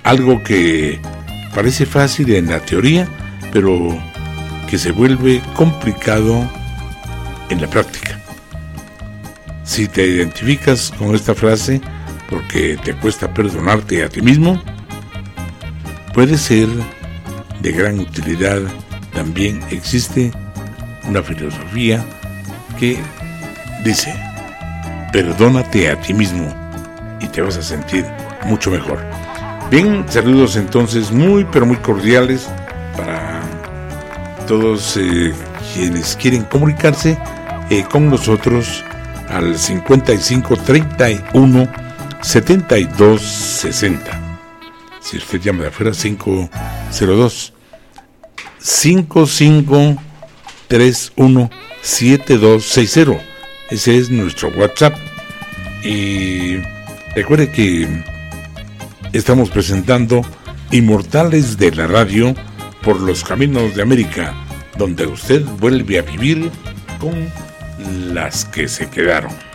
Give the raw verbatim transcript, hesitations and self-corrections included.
algo que parece fácil en la teoría, pero que se vuelve complicado en la práctica. Si te identificas con esta frase porque te cuesta perdonarte a ti mismo, puede ser de gran utilidad. También existe una filosofía que dice: perdónate a ti mismo y te vas a sentir mucho mejor. Bien, saludos entonces muy pero muy cordiales para todos eh, quienes quieren comunicarse eh, con nosotros al cincuenta y cinco, treinta y uno, setenta y dos, sesenta. Si usted llama de afuera, cinco cero dos, cinco cinco tres uno, siete dos seis cero. Ese es nuestro WhatsApp. Y recuerde que estamos presentando Inmortales de la Radio por los Caminos de América, donde usted vuelve a vivir con las que se quedaron.